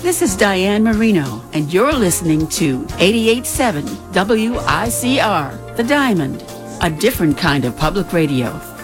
This is Diane Marino, and you're listening to 88.7 WICR, The Diamond, a different kind of public radio.